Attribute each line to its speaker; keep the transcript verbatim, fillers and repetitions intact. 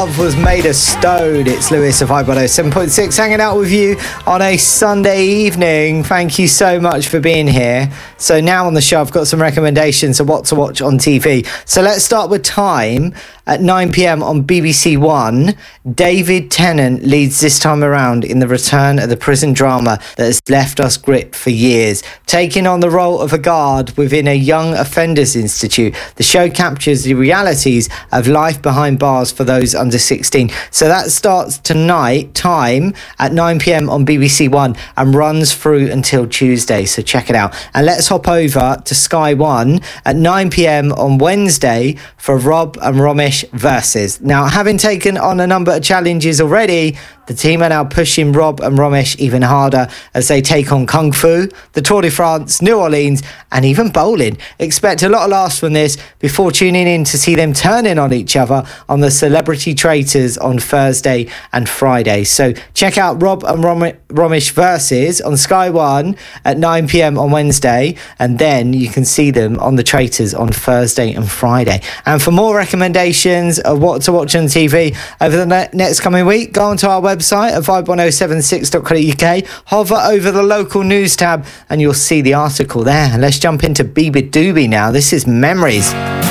Speaker 1: Love was made of stone. It's Lewis of five one oh seven point six hanging out with you on a Sunday evening. Thank you so much for being here. So now on the show, I've got some recommendations of what to watch on T V. So let's start with Time at nine p.m. on B B C One. David Tennant leads this time around in the return of the prison drama that has left us gripped for years. Taking on the role of a guard within a young offenders institute, the show captures the realities of life behind bars for those under sixteen. So that starts tonight, Time at nine p.m. on B B C One, and runs through until Tuesday. So check it out. And let's hop over to Sky One at nine p.m. on Wednesday for Rob and Romesh Versus. Now, having taken on a number of challenges already, the team are now pushing Rob and Romesh even harder as they take on Kung Fu, the Tour de France, New Orleans, and even bowling. Expect a lot of laughs from this before tuning in to see them turning on each other on the Celebrity Traitors on Thursday and Friday. So check out Rob and Rom- Romesh Versus on Sky One at nine p.m. on Wednesday, and then you can see them on the Traitors on Thursday and Friday. And for more recommendations of what to watch on T V over the ne- next coming week, go onto our website at five one oh seven six dot co dot uk, hover over the local news tab and you'll see the article there. Let's jump into Beebe Doobie now. This is Memories.